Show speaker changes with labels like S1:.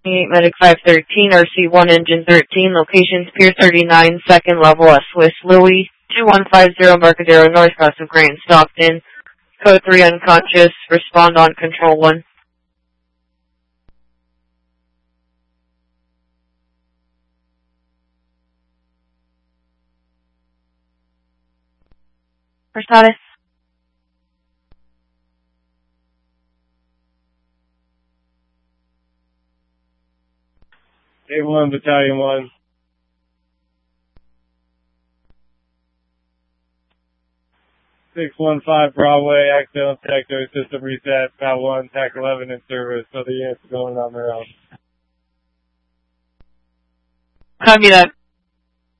S1: Medic 513, RC1 Engine 13, locations Pier 39, second level at Swiss Louis, 2150 Embarcadero North, Cross of Grant, Stockton. Code 3 unconscious, respond on Control 1. Versailles.
S2: A1 Battalion 1. .615 Broadway, accidental detector, system reset, PAL 1, TAC 11 in service, so the units are going on their own.
S1: Copy that.